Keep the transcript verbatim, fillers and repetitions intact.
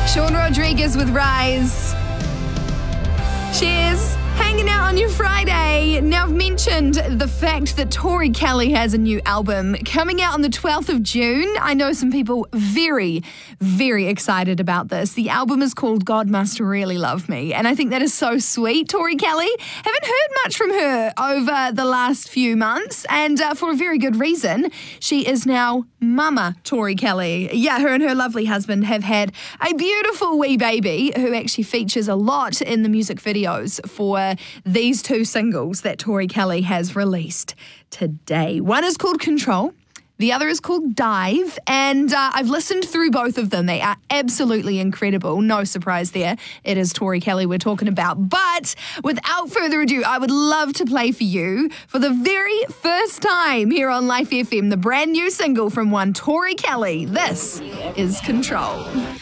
Sean Rodriguez with Rise. Cheers. Hanging out on your Friday. Now, I've mentioned the fact that Tori Kelly has a new album coming out on the twelfth of June. I know some people very, very excited about this. The album is called God Must Really Love Me, and I think that is so sweet. Tori Kelly, haven't heard much from her over the last few months, and uh, for a very good reason. She is now Mama Tori Kelly. Yeah, her and her lovely husband have had a beautiful wee baby who actually features a lot in the music videos for these two singles that Tori Kelly has released today. One is called Control. The other is called Dive, and uh, I've listened through both of them. They are absolutely incredible. No surprise there. It is Tori Kelly we're talking about. But without further ado, I would love to play for you, for the very first time here on Life F M, the brand new single from one Tori Kelly. This is Control.